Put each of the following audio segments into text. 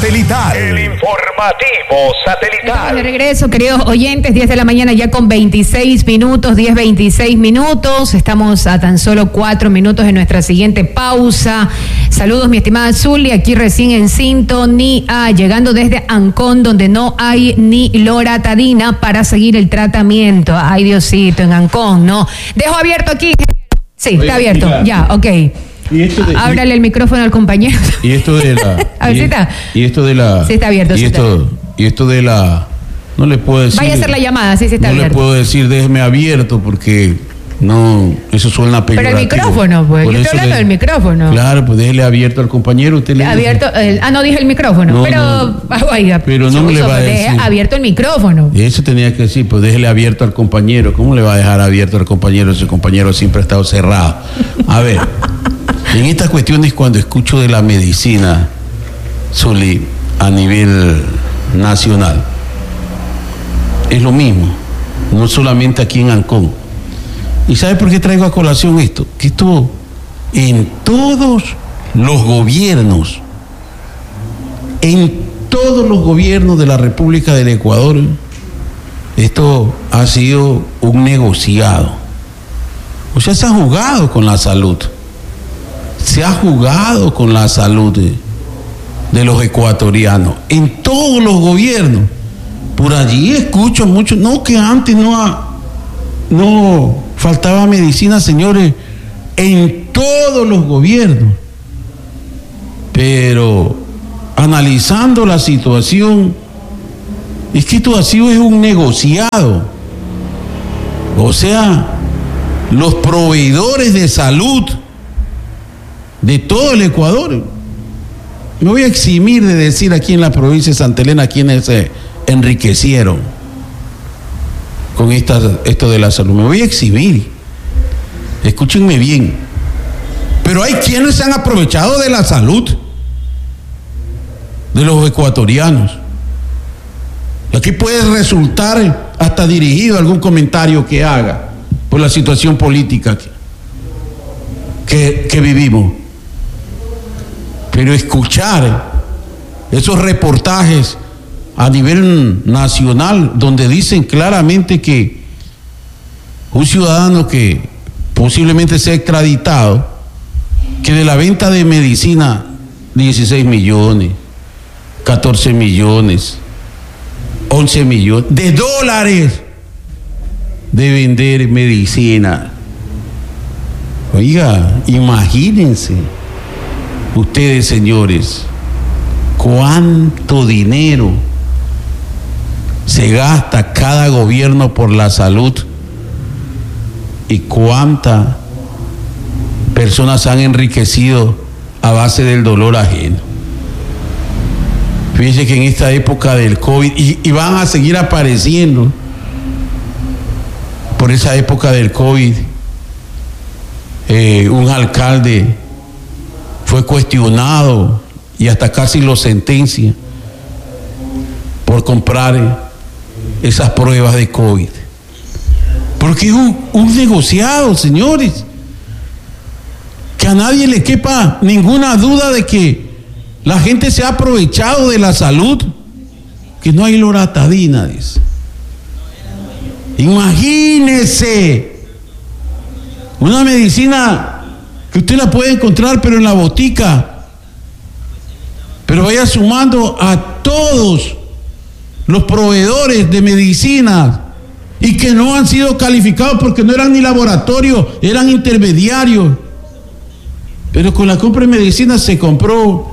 satelital. El informativo satelital. Estamos de regreso, queridos oyentes, 10 de la mañana ya con 26 minutos, 10:26 minutos. Estamos a tan solo 4 minutos de nuestra siguiente pausa. Saludos, mi estimada Zuli, aquí recién en sintonía, llegando desde Ancón, donde no hay ni loratadina para seguir el tratamiento. Ay, Diosito, en Ancón, ¿no? Dejo abierto aquí. Sí, está abierto. Ya, ok. Ábrale el micrófono al compañero. Y esto de la. A ver si está. Y esto de la. Sí, está abierto. Y esto de la. No le puedo decir. Vaya a hacer la llamada, sí está abierto. No le puedo decir déjeme abierto porque no, eso suena peyorativo. Pero el micrófono, pues. Yo estoy hablando del micrófono. Claro, pues déjele abierto al compañero. Usted le abierto. No dije el micrófono. No, pero. Oiga. Pero no me le va a decir. Deje abierto el micrófono. Eso tenía que decir, pues déjele abierto al compañero. ¿Cómo le va a dejar abierto al compañero? Ese compañero siempre ha estado cerrado. A ver. En estas cuestiones, cuando escucho de la medicina, Zuli, a nivel nacional, es lo mismo, no solamente aquí en Ancón. ¿Y sabe por qué traigo a colación esto? Que esto en todos los gobiernos, de la República del Ecuador, esto ha sido un negociado. O sea, se ha jugado con la salud. Se ha jugado con la salud de los ecuatorianos en todos los gobiernos. Por allí escucho mucho, no, que antes no faltaba medicina, señores, en todos los gobiernos. Pero analizando la situación, es que esto ha sido un negociado. O sea, los proveedores de salud de todo el Ecuador. Me voy a eximir de decir aquí en la provincia de Santa Elena quienes se enriquecieron con esto de la salud. Me voy a exhibir. Escúchenme bien. Pero hay quienes se han aprovechado de la salud de los ecuatorianos. Aquí puede resultar hasta dirigido algún comentario que haga por la situación política que vivimos. Pero escuchar esos reportajes a nivel nacional donde dicen claramente que un ciudadano que posiblemente sea extraditado, que de la venta de medicina 16 millones, 14 millones, 11 millones de dólares de vender medicina. Oiga, imagínense ustedes, señores, cuánto dinero se gasta cada gobierno por la salud y cuántas personas han enriquecido a base del dolor ajeno. Fíjense que en esta época del COVID, y van a seguir apareciendo por esa época del COVID, un alcalde fue cuestionado y hasta casi lo sentencia por comprar esas pruebas de COVID. Porque es un negociado, señores. Que a nadie le quepa ninguna duda de que la gente se ha aprovechado de la salud, que no hay loratadina, dice. Imagínese una medicina que usted la puede encontrar pero en la botica, pero vaya sumando a todos los proveedores de medicina y que no han sido calificados porque no eran ni laboratorios, eran intermediarios. Pero con la compra de medicina se compró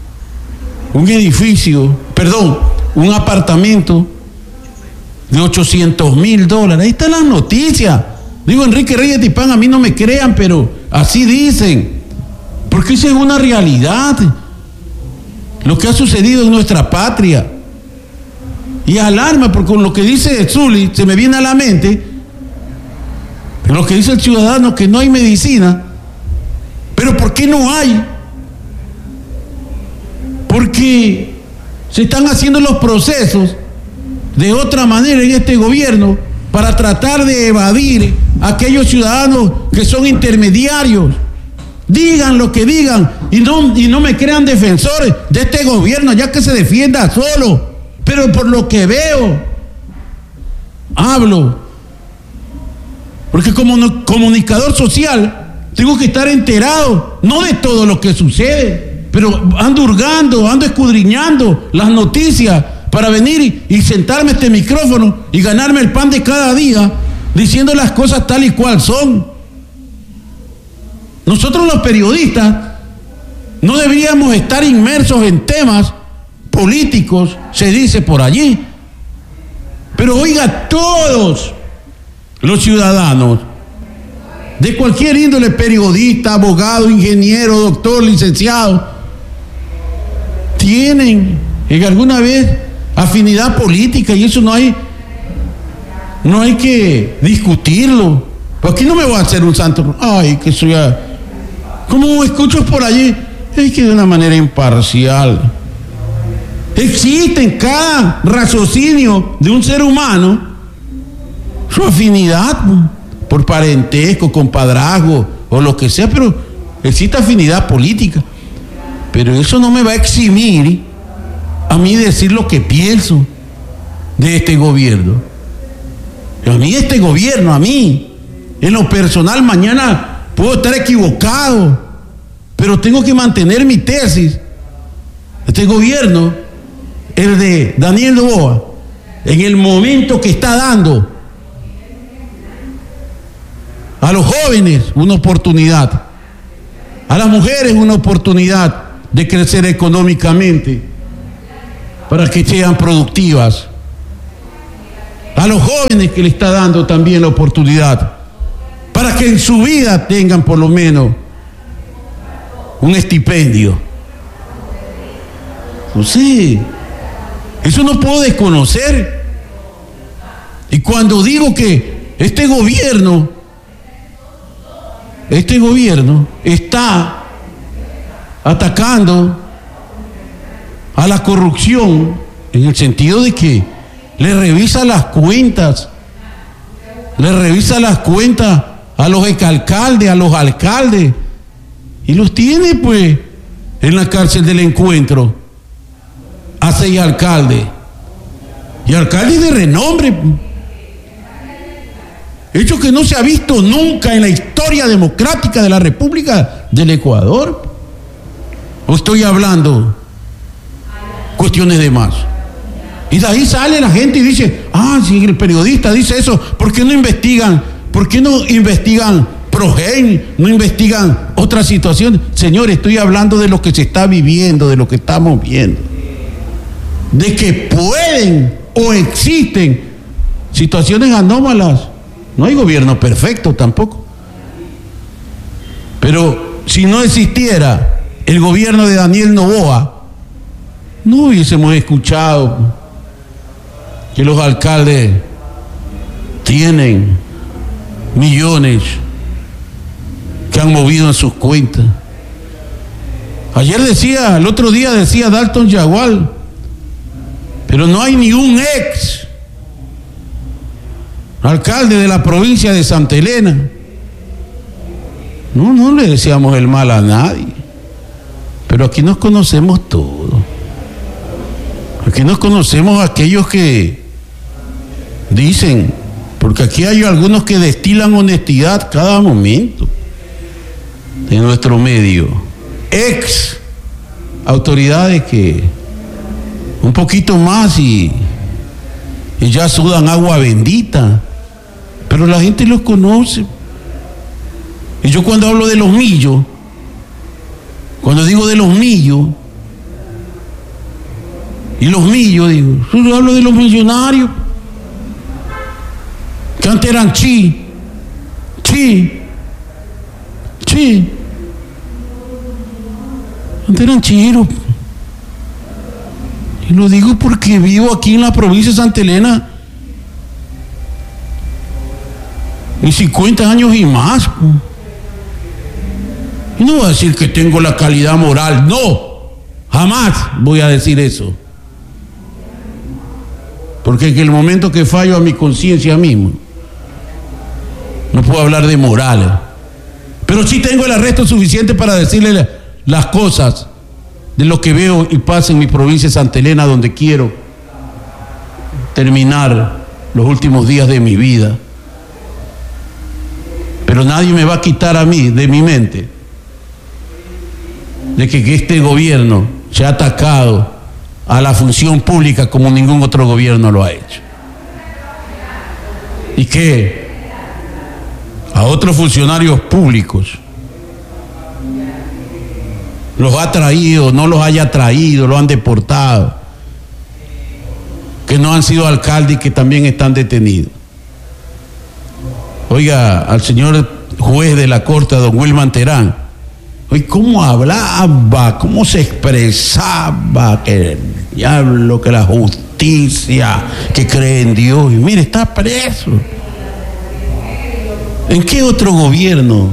un apartamento de $800,000. Ahí están las noticias. Digo, Enrique Reyes Tipán, a mí no me crean, pero así dicen. Porque esa es una realidad. Lo que ha sucedido en nuestra patria. Y alarma, porque con lo que dice Zuli, se me viene a la mente, lo que dice el ciudadano, que no hay medicina. Pero ¿por qué no hay? Porque se están haciendo los procesos de otra manera en este gobierno para tratar de evadir a aquellos ciudadanos que son intermediarios. Digan lo que digan y no me crean defensores de este gobierno, ya que se defienda solo. Pero por lo que veo, hablo. Porque como comunicador social tengo que estar enterado, no de todo lo que sucede, pero ando hurgando, ando escudriñando las noticias para venir y sentarme a este micrófono y ganarme el pan de cada día diciendo las cosas tal y cual son. Nosotros los periodistas no deberíamos estar inmersos en temas políticos, se dice por allí. Pero oiga, todos los ciudadanos, de cualquier índole, periodista, abogado, ingeniero, doctor, licenciado, tienen en alguna vez afinidad política, y eso no hay que discutirlo. Aquí no me voy a hacer un santo. Ay, que soy como escucho por allí, es que de una manera imparcial. Existe en cada raciocinio de un ser humano su afinidad por parentesco, compadrazgo o lo que sea, pero existe afinidad política. Pero eso no me va a eximir a mí decir lo que pienso de este gobierno. A mí, en lo personal, mañana puedo estar equivocado, pero tengo que mantener mi tesis. Este gobierno, el de Daniel Noboa, en el momento que está dando a los jóvenes una oportunidad, a las mujeres una oportunidad de crecer económicamente para que sean productivas, a los jóvenes que le está dando también la oportunidad para que en su vida tengan por lo menos un estipendio. No sé, eso no puedo desconocer. Y cuando digo que este gobierno está atacando a la corrupción, en el sentido de que le revisa las cuentas a los exalcaldes, a los alcaldes, y los tiene pues en la cárcel del Encuentro a 6 alcaldes, y alcaldes de renombre, hecho que no se ha visto nunca en la historia democrática de la República del Ecuador. ¿O estoy hablando cuestiones de más? Y de ahí sale la gente y dice, si el periodista dice eso, ¿por qué no investigan? ¿Por qué no investigan Progen? ¿No investigan otras situaciones? Señor, estoy hablando de lo que se está viviendo, de lo que estamos viendo. De que pueden o existen situaciones anómalas. No hay gobierno perfecto tampoco. Pero si no existiera el gobierno de Daniel Noboa, no hubiésemos escuchado que los alcaldes tienen millones que han movido en sus cuentas. El otro día decía Dalton Yagual, pero no hay ni un ex alcalde de la provincia de Santa Elena. No le deseamos el mal a nadie, pero aquí nos conocemos todos. Aquí nos conocemos a aquellos que dicen, porque aquí hay algunos que destilan honestidad cada momento de nuestro medio, ex autoridades que un poquito más y ya sudan agua bendita, pero la gente los conoce. Y yo cuando hablo de los millos, cuando digo de los millos, y los millos, digo, yo hablo de los millonarios, que antes eran chi, antes eran chiros. Y lo digo porque vivo aquí en la provincia de Santa Elena y 50 años y más. Y no voy a decir que tengo la calidad moral, no, jamás voy a decir eso. Porque en el momento que fallo a mi conciencia mismo, no puedo hablar de moral. Pero sí tengo el arresto suficiente para decirle las cosas de lo que veo y pasa en mi provincia de Santa Elena, donde quiero terminar los últimos días de mi vida. Pero nadie me va a quitar a mí de mi mente de que este gobierno se ha atacado a la función pública como ningún otro gobierno lo ha hecho. Y que a otros funcionarios públicos los ha traído, no los haya traído, los han deportado, que no han sido alcaldes y que también están detenidos. Oiga, al señor juez de la corte, a don Wilman Terán, oye, cómo hablaba, cómo se expresaba, que el diablo, que la justicia, que cree en Dios, y mire, está preso. ¿En qué otro gobierno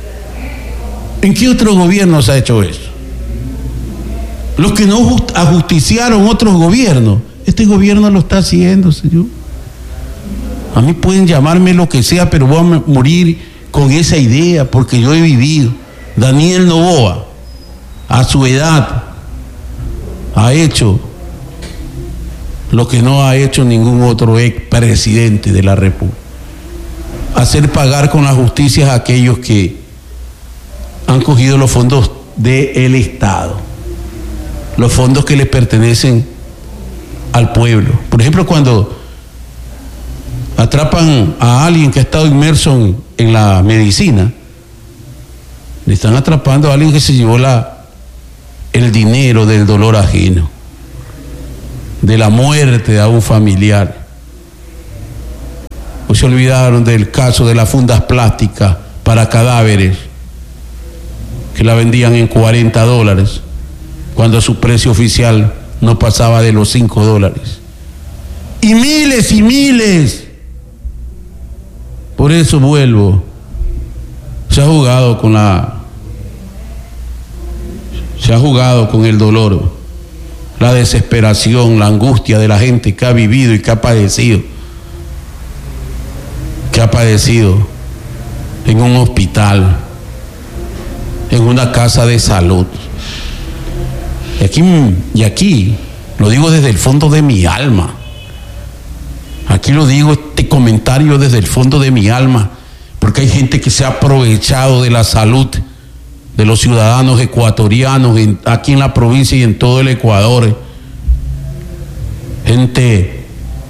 se ha hecho eso? Los que no ajusticiaron otros gobiernos, este gobierno lo está haciendo, señor. A mí pueden llamarme lo que sea, pero voy a morir con esa idea, porque yo he vivido. Daniel Noboa, a su edad, ha hecho lo que no ha hecho ningún otro expresidente de la República: hacer pagar con la justicia a aquellos que han cogido los fondos del Estado, los fondos que les pertenecen al pueblo. Por ejemplo, cuando atrapan a alguien que ha estado inmerso en la medicina, le están atrapando a alguien que se llevó el dinero del dolor ajeno, de la muerte de un familiar. O se olvidaron del caso de las fundas plásticas para cadáveres, que la vendían en $40, cuando su precio oficial no pasaba de los $5. Y miles. Por eso vuelvo. Se ha jugado con el dolor, la desesperación, la angustia de la gente que ha vivido y que ha padecido en un hospital, en una casa de salud. Y aquí lo digo desde el fondo de mi alma. Aquí lo digo, este comentario desde el fondo de mi alma, porque hay gente que se ha aprovechado de la salud de los ciudadanos ecuatorianos aquí en la provincia y en todo el Ecuador. Gente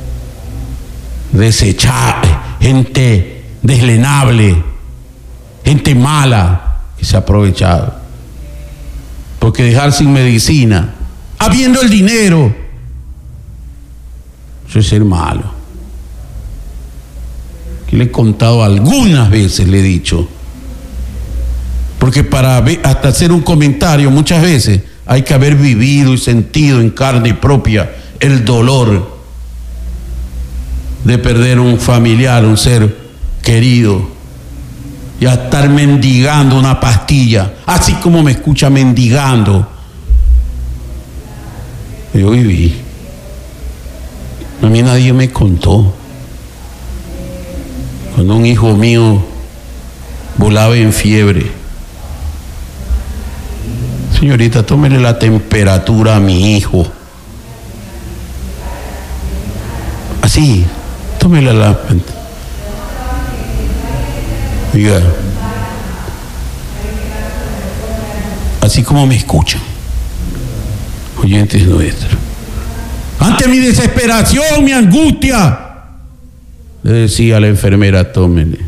desechada, gente deslenable, gente mala que se ha aprovechado. Porque dejar sin medicina, habiendo el dinero, eso es ser malo. Que le he contado algunas veces, le he dicho. Porque para hasta hacer un comentario muchas veces hay que haber vivido y sentido en carne propia el dolor de perder un familiar, un ser querido, y a estar mendigando una pastilla, así como me escucha mendigando. Yo viví. A mí nadie me contó. Cuando un hijo mío volaba en fiebre: señorita, tómele la temperatura a mi hijo. Así, tómele la... Oiga, así como me escuchan, oyentes nuestros, ante mi desesperación, mi angustia, le decía a la enfermera: tómele.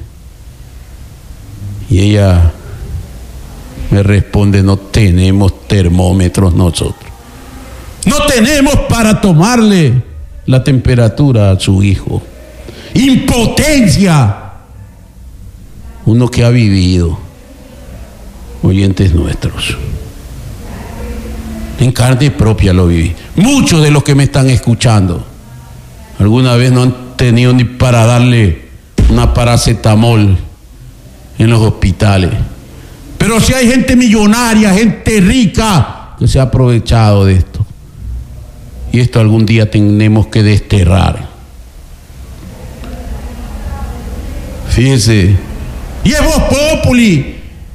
Y ella me responde: no tenemos termómetros nosotros, no tenemos para tomarle la temperatura a su hijo. Impotencia. Uno que ha vivido, oyentes nuestros, en carne propia lo viví. Muchos de los que me están escuchando alguna vez no han tenido ni para darle una paracetamol en los hospitales. Pero si hay gente millonaria, gente rica, que se ha aprovechado de esto. Y esto algún día tenemos que desterrar. Fíjese. Y es Voz Populi,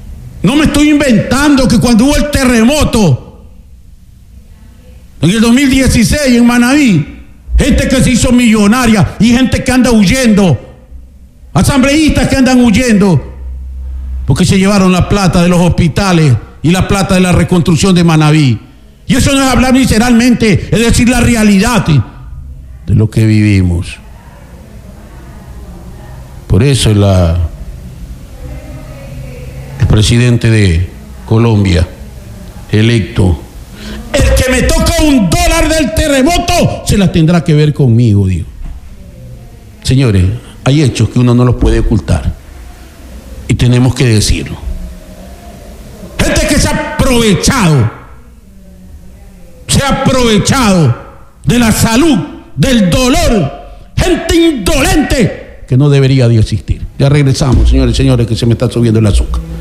No me estoy inventando que cuando hubo el terremoto en el 2016 en Manabí, gente que se hizo millonaria y gente que anda huyendo, asambleístas que andan huyendo, porque se llevaron la plata de los hospitales y la plata de la reconstrucción de Manabí. Y eso no es hablar visceralmente, es decir la realidad de lo que vivimos. Por eso el presidente de Colombia, electo, el que me toca $1 del terremoto, se las tendrá que ver conmigo, digo. Señores, hay hechos que uno no los puede ocultar y tenemos que decirlo. Gente que se ha aprovechado de la salud, del dolor, gente indolente que no debería de existir. Ya regresamos, señores y señores, que se me está subiendo el azúcar.